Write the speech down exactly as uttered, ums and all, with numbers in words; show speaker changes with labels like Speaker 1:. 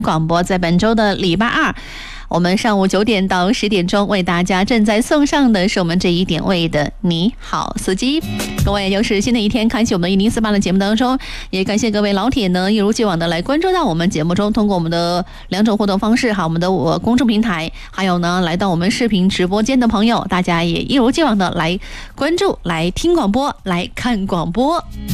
Speaker 1: 广播在本周的礼拜二，我们上午九点到十点钟为大家正在送上的是我们这一点位的你好司机。各位，又是新的一天，开启我们的一零四八的节目当中，也感谢各位老铁呢一如既往的来关注到我们节目中，通过我们的两种互动方式，好，我们的我公众平台，还有呢来到我们视频直播间的朋友，大家也一如既往的来关注、来听广播、来看广播。